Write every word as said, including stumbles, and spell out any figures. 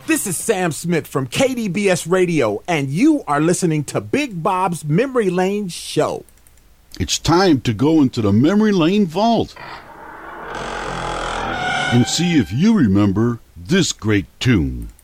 This is Sam Smith from K D B S Radio, and you are listening to Big Bob's Memory Lane Show. It's time to go into the Memory Lane Vault and see if you remember this great tune.